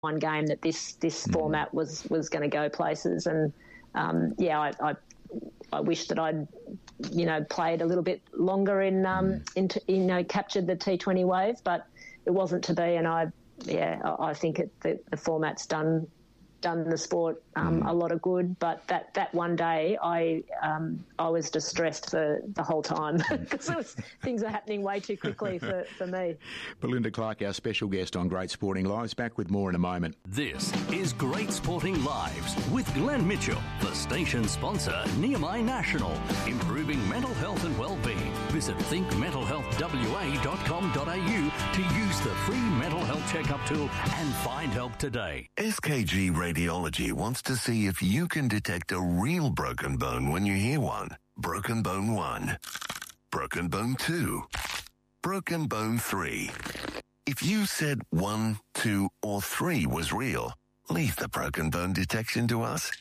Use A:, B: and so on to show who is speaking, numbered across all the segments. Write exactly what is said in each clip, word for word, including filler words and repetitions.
A: one game that this this mm. format was was going to go places. And um, yeah, I, I I wish that I'd you know played a little bit longer in um mm. in t- you know captured the T twenty wave, but it wasn't to be. And I yeah I, I think it, the, the format's done. done the sport um, mm. a lot of good, but that, that one day I um, I was distressed for the whole time because things are happening way too quickly for, for me.
B: Belinda Clark, our special guest on Great Sporting Lives. Back with more in a moment.
C: This is Great Sporting Lives with Glenn Mitchell, the station sponsor Nehemiah National, improving mental health and well-being. Visit think mental health w a dot com dot a u to use the free mental health checkup tool and find help today.
D: S K G Radiology wants to see if you can detect a real broken bone when you hear one. Broken bone one. Broken bone two. Broken bone three. If you said one, two, or three was real, leave the broken bone detection to us.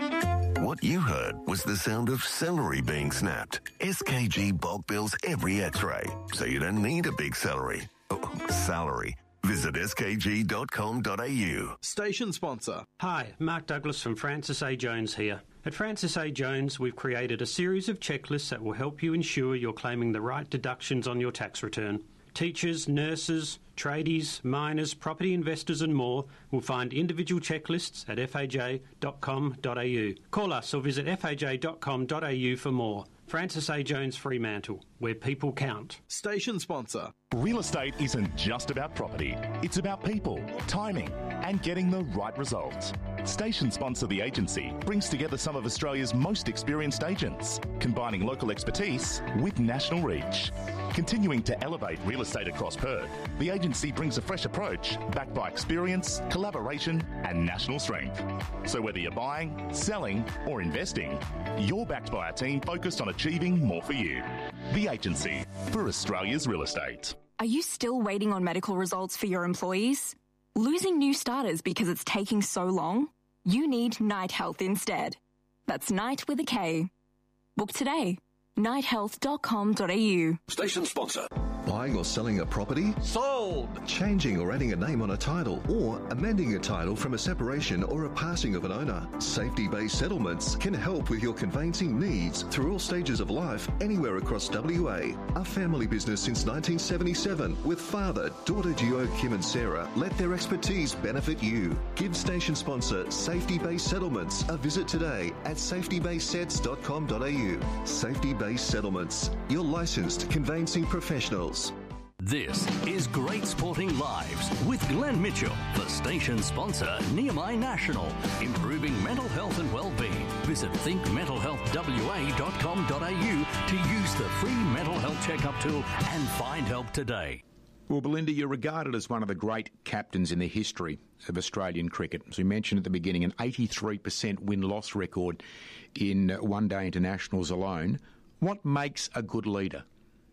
D: What you heard was the sound of celery being snapped. S K G bulk bills every x-ray, so you don't need a big celery. Oh, salary. Visit s k g dot com dot a u.
E: Station sponsor.
F: Hi, Mark Douglas from Francis A. Jones here. At Francis A. Jones, we've created a series of checklists that will help you ensure you're claiming the right deductions on your tax return. Teachers, nurses, tradies, miners, property investors and more will find individual checklists at f a j dot com dot a u. Call us or visit f a j dot com dot a u for more. Francis A. Jones Fremantle, where people count.
E: Station sponsor.
G: Real estate isn't just about property. It's about people, timing, and getting the right results. Station sponsor The Agency brings together some of Australia's most experienced agents, combining local expertise with national reach. Continuing to elevate real estate across Perth, The Agency brings a fresh approach backed by experience, collaboration, and national strength. So whether you're buying, selling, or investing, you're backed by a team focused on achieving more for you. The Agency, for Australia's real estate.
H: Are you still waiting on medical results for your employees? Losing new starters because it's taking so long? You need Night Health instead. That's Night with a K. Book today. night health dot com dot a u.
D: Station sponsor.
I: Buying or selling a property?
E: Sold!
I: Changing or adding a name on a title or amending a title from a separation or a passing of an owner. Safety-based settlements can help with your conveyancing needs through all stages of life anywhere across W A. A family business since nineteen seventy-seven with father, daughter duo Kim and Sarah let their expertise benefit you. Give station sponsor Safety-based Settlements a visit today at safety based sets dot com dot a u. Safety-based Settlements, your licensed conveyancing professionals.
C: This is Great Sporting Lives with Glenn Mitchell, the station sponsor Nehemiah National, improving mental health and well-being. Visit think mental health w a dot com dot a u to use the free mental health checkup tool and find help today.
B: Well, Belinda, you're regarded as one of the great captains in the history of Australian cricket. As we mentioned at the beginning, an eighty-three percent win-loss record in one-day internationals alone. What makes a good leader?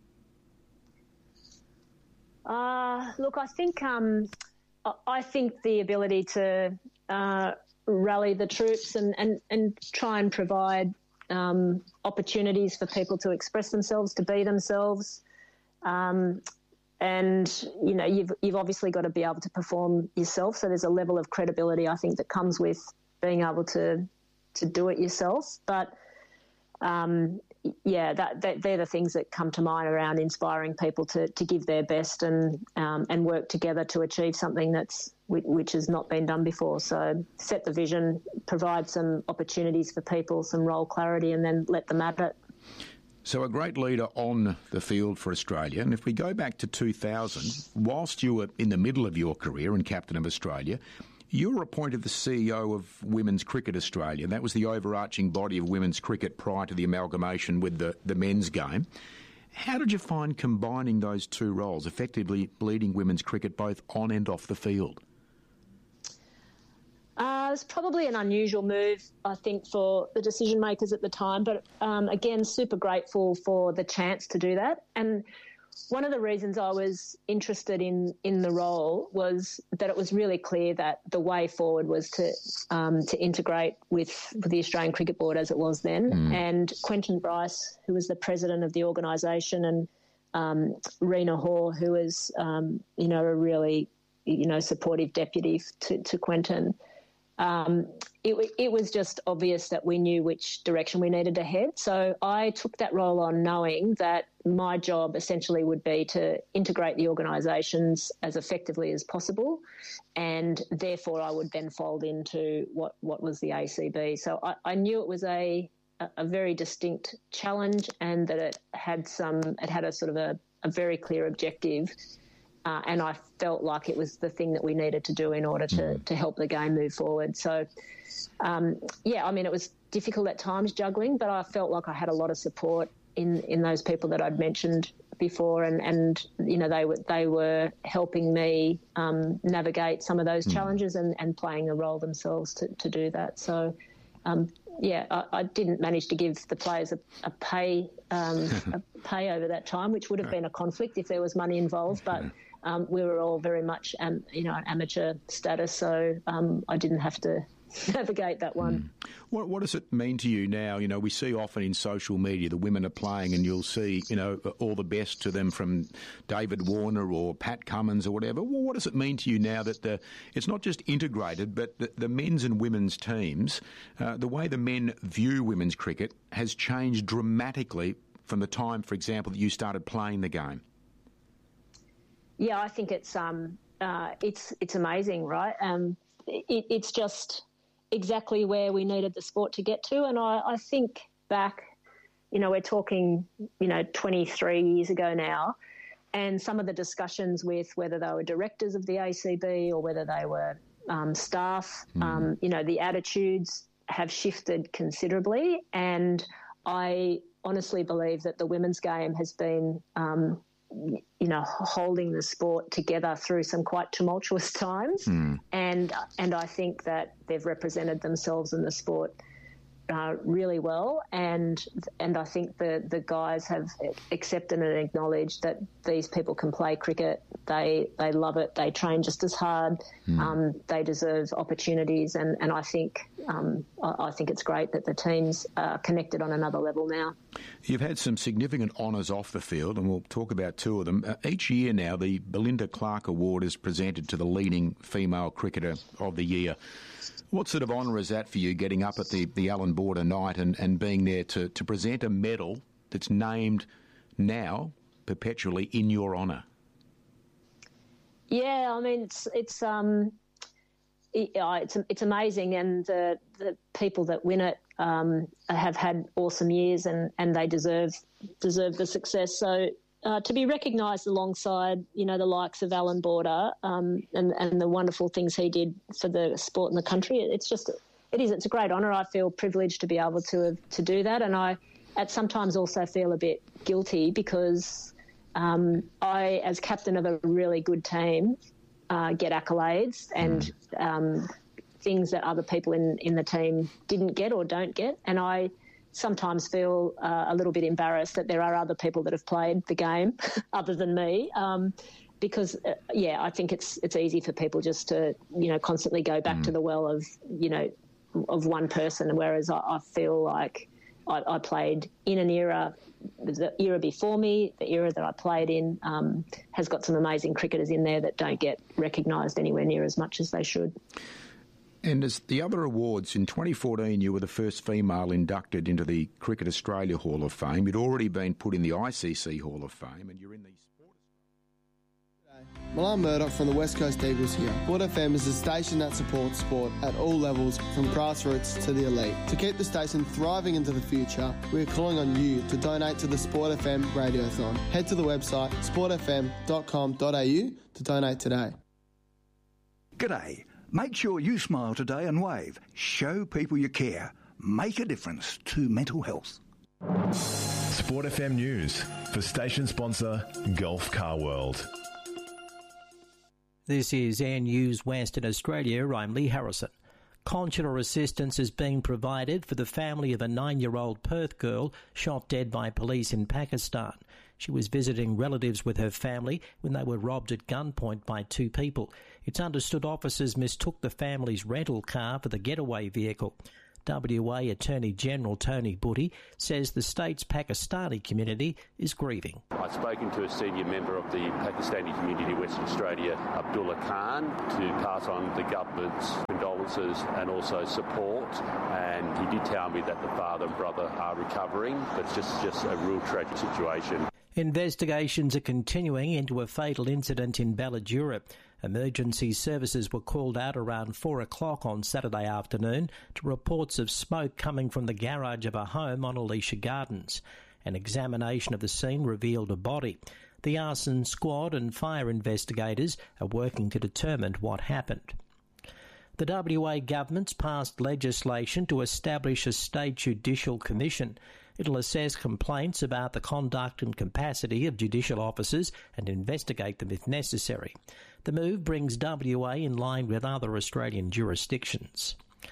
A: Uh, look, I think um, I think the ability to uh, rally the troops and, and, and try and provide um, opportunities for people to express themselves, to be themselves. Um, and, you know, you've, you've obviously got to be able to perform yourself. So there's a level of credibility, I think, that comes with being able to, to do it yourself. But, um, yeah, that, that they're the things that come to mind around inspiring people to, to give their best and um, and work together to achieve something that's which has not been done before. So set the vision, provide some opportunities for people, some role clarity, and then let them at it.
B: So a great leader on the field for Australia. And if we go back to two thousand, whilst you were in the middle of your career and captain of Australia, you were appointed the C E O of Women's Cricket Australia. That was the overarching body of women's cricket prior to the amalgamation with the, the men's game. How did you find combining those two roles, effectively leading women's cricket both on and off the field?
A: Uh, it was probably an unusual move, I think, for the decision makers at the time. But um, again, super grateful for the chance to do that. And one of the reasons I was interested in, in the role was that it was really clear that the way forward was to um, to integrate with, with the Australian Cricket Board as it was then. Mm. And Quentin Bryce, who was the president of the organisation, and um, Rena Hoare, who was, um, you know, a really you know, supportive deputy to, to Quentin. Um, it, it was just obvious that we knew which direction we needed to head. So I took that role on knowing that my job essentially would be to integrate the organisations as effectively as possible, and therefore I would then fold into what, what was the A C B. So I, I knew it was a, a very distinct challenge, and that it had some, it had a sort of a, a very clear objective. Uh, and I felt like it was the thing that we needed to do in order to, mm. to help the game move forward. So, um, yeah, I mean, it was difficult at times juggling, but I felt like I had a lot of support in, in those people that I'd mentioned before, and, and you know, they were they were helping me um, navigate some of those mm. challenges and, and playing a role themselves to, to do that. So, um, yeah, I, I didn't manage to give the players a, a pay um, a pay over that time, which would have been a conflict if there was money involved, but. Um, we were all very much, um, you know, amateur status, so um, I didn't have to navigate that one.
B: Mm. What, what does it mean to you now? You know, we see often in social media the women are playing, and you'll see, you know, all the best to them from David Warner or Pat Cummins or whatever. Well, what does it mean to you now that the it's not just integrated, but the, the men's and women's teams, uh, the way the men view women's cricket has changed dramatically from the time, for example, that you started playing the game?
A: Yeah, I think it's um, uh, it's it's amazing, right? Um, it, it's just exactly where we needed the sport to get to, and I, I think back, you know, we're talking, you know, twenty-three years ago now, and some of the discussions with whether they were directors of the A C B or whether they were um, staff, mm. um, you know, the attitudes have shifted considerably, and I honestly believe that the women's game has been um, you know, holding the sport together through some quite tumultuous times. Mm. And and I think that they've represented themselves in the sport uh, really well. And and I think the, the guys have accepted and acknowledged that these people can play cricket. They they love it. They train just as hard. Mm. Um, they deserve opportunities. And, and I think um, I, I think it's great that the teams are connected on another level now.
B: You've had some significant honours off the field, and we'll talk about two of them. Uh, each year now, the Belinda Clark Award is presented to the leading female cricketer of the year. What sort of honour is that for you, getting up at the, the Allan Border night and, and being there to, to present a medal that's named now perpetually in your honour?
A: Yeah, I mean, it's it's um, it, uh, it's it's amazing, and the the people that win it um, have had awesome years, and, and they deserve deserve the success. So uh, to be recognised alongside, you know, the likes of Allan Border um, and and the wonderful things he did for the sport in the country, it's just it is it's a great honour. I feel privileged to be able to have, to do that, and I at sometimes also feel a bit guilty because. Um, I, as captain of a really good team, uh, get accolades and mm. um, things that other people in, in the team didn't get or don't get. And I sometimes feel uh, a little bit embarrassed that there are other people that have played the game other than me. Um, because, uh, yeah, I think it's it's easy for people just to, you know, constantly go back mm. to the well of, you know, of one person, whereas I, I feel like I, I played in an era, the era before me, the era that I played in, um, has got some amazing cricketers in there that don't get recognised anywhere near as much as they should.
B: And as the other awards, in twenty fourteen you were the first female inducted into the Cricket Australia Hall of Fame. You'd already been put in the I C C Hall of Fame, and you're in the Sport.
J: Well, I'm Murdoch from the West Coast Eagles here. Sport F M is a station that supports sport at all levels, from grassroots to the elite. To keep the station thriving into the future, we are calling on you to donate to the Sport F M Radiothon. Head to the website sport f m dot com dot a u to donate today.
K: G'day. Make sure you smile today and wave. Show people you care. Make a difference to mental health.
L: Sport F M News for station sponsor Gulf Car World.
M: This is Air News Western Australia. I'm Lee Harrison. Consular assistance is being provided for the family of a nine-year-old Perth girl shot dead by police in Pakistan. She was visiting relatives with her family when they were robbed at gunpoint by two people. It's understood officers mistook the family's rental car for the getaway vehicle. W A Attorney-General Tony Butty says the state's Pakistani community is grieving.
N: I've spoken to a senior member of the Pakistani community in Western Australia, Abdullah Khan, to pass on the government's condolences and also support, and he did tell me that the father and brother are recovering, but it's just, just a real tragic situation.
M: Investigations are continuing into a fatal incident in Balladura. Emergency services were called out around four o'clock on Saturday afternoon to reports of smoke coming from the garage of a home on Alicia Gardens. An examination of the scene revealed a body. The arson squad and fire investigators are working to determine what happened. The W A government's passed legislation to establish a state judicial commission. It'll assess complaints about the conduct and capacity of judicial officers and investigate them if necessary. The move brings W A in line with other Australian jurisdictions.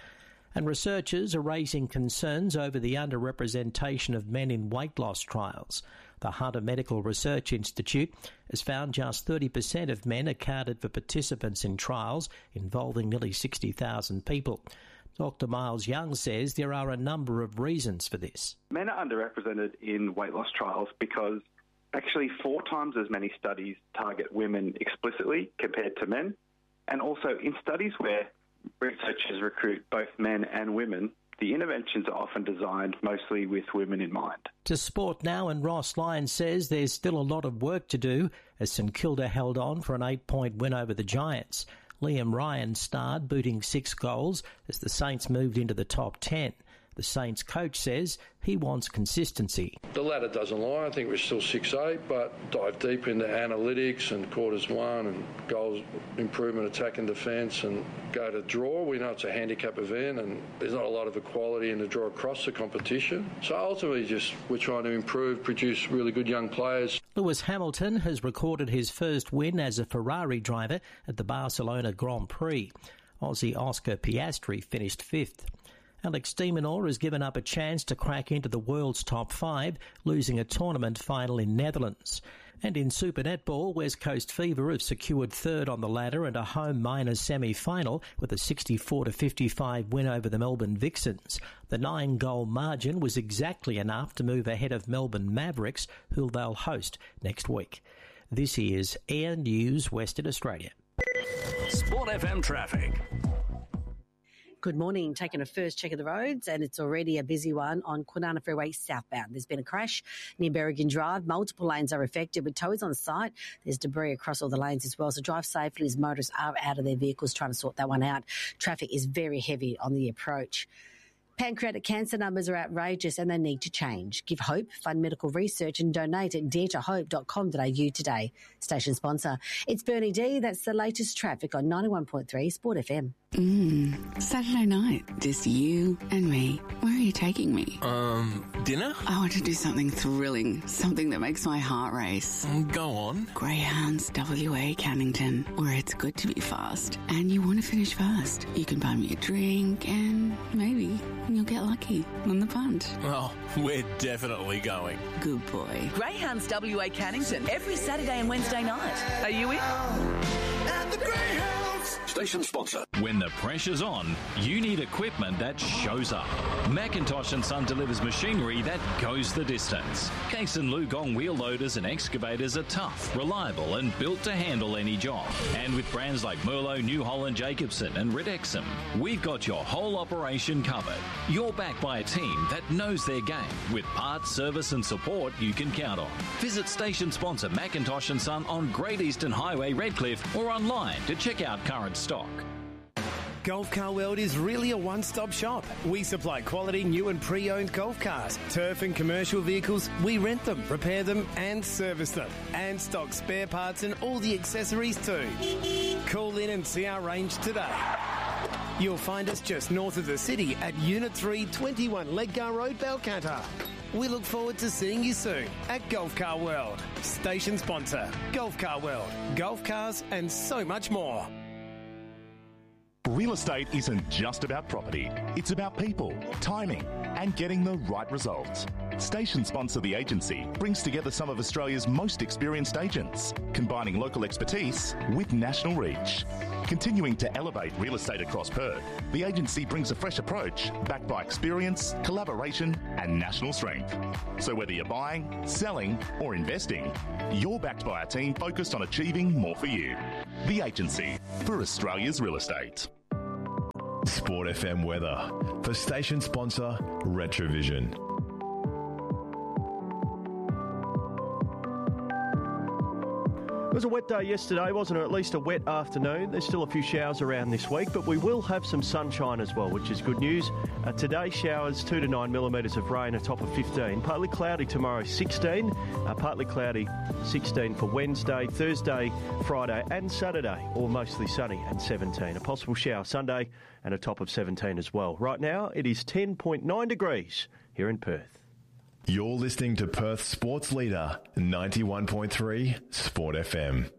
M: And researchers are raising concerns over the underrepresentation of men in weight loss trials. The Hunter Medical Research Institute has found just thirty percent of men accounted for participants in trials involving nearly sixty thousand people. Doctor Miles Young says there are a number of reasons for this.
O: Men are underrepresented in weight loss trials because actually four times as many studies target women explicitly compared to men. And also in studies where researchers recruit both men and women, the interventions are often designed mostly with women in mind.
M: To Sport Now, and Ross Lyon says there's still a lot of work to do as St Kilda held on for an eight-point win over the Giants. Liam Ryan starred, booting six goals as the Saints moved into the top ten. The Saints coach says he wants consistency.
P: The ladder doesn't lie. I think we're still six eight, but dive deep into analytics and quarters one and goals improvement, attack and defence, and go to draw. We know it's a handicap event and there's not a lot of equality in the draw across the competition. So ultimately just we're trying to improve, produce really good young players.
M: Lewis Hamilton has recorded his first win as a Ferrari driver at the Barcelona Grand Prix. Aussie Oscar Piastri finished fifth. Alex de Minaur has given up a chance to crack into the world's top five, losing a tournament final in Netherlands. And in Super Netball, West Coast Fever have secured third on the ladder and a home minors semi-final with a sixty-four to fifty-five win over the Melbourne Vixens. The nine-goal margin was exactly enough to move ahead of Melbourne Mavericks, who they'll host next week. This is Air News Western Australia.
C: Sport F M traffic.
Q: Good morning. Taking a first check of the roads, and it's already a busy one on Kwinana Freeway southbound. There's been a crash near Berrigan Drive. Multiple lanes are affected with tows on site. There's debris across all the lanes as well, so drive safely as motorists are out of their vehicles trying to sort that one out. Traffic is very heavy on the approach. Pancreatic cancer numbers are outrageous and they need to change. Give hope, fund medical research and donate at dare to hope dot com dot a u today. Station sponsor. It's Bernie D. That's the latest traffic on ninety-one point three Sport F M.
R: Mmm, Saturday night, just you and me. Where are you taking me?
S: Um, dinner?
R: I want to do something thrilling, something that makes my heart race.
S: Go on.
R: Greyhounds W A Cannington, where it's good to be fast and you want to finish fast. You can buy me a drink and maybe you'll get lucky on the punt.
S: Oh, we're definitely going.
R: Good boy.
T: Greyhounds W A Cannington, every Saturday and Wednesday night. Are you in?
C: At the Greyhounds.
U: Station sponsor.
V: When the pressure's on, you need equipment that shows up. Macintosh and Son delivers machinery that goes the distance. Case and Lugong wheel loaders and excavators are tough, reliable and built to handle any job. And with brands like Merlo, New Holland, Jacobson and Redexum, we've got your whole operation covered. You're backed by a team that knows their game with parts, service and support you can count on. Visit station sponsor Macintosh and Son on Great Eastern Highway, Redcliffe, or online to check out current stock.
W: Golf Car World is really a one-stop shop. We supply quality new and pre-owned golf cars, turf and commercial vehicles. We rent them, repair them and service them, and stock spare parts and all the accessories too. Call in and see our range today. You'll find us just north of the city at Unit three, twenty-one Ledgar Road, Balcatta. We look forward to seeing you soon at Golf Car World. Station sponsor, Golf Car World. Golf cars and so much more.
F: Real estate isn't just about property. It's about people, timing, and getting the right results. Station sponsor The Agency brings together some of Australia's most experienced agents, combining local expertise with national reach. Continuing to elevate real estate across Perth, The Agency brings a fresh approach backed by experience, collaboration, and national strength. So whether you're buying, selling, or investing, you're backed by a team focused on achieving more for you. The Agency, for Australia's real estate.
L: Sport F M weather for station sponsor Retrovision.
G: It was a wet day yesterday, wasn't it? At least a wet afternoon. There's still a few showers around this week, but we will have some sunshine as well, which is good news. Uh, today, showers two to nine millimetres of rain, a top of fifteen. Partly cloudy tomorrow, sixteen. Uh, partly cloudy, sixteen for Wednesday, Thursday, Friday and Saturday, all mostly sunny and seventeen. A possible shower Sunday and a top of seventeen as well. Right now, it is ten point nine degrees here in Perth.
L: You're listening to Perth Sports Leader, ninety-one point three Sport F M.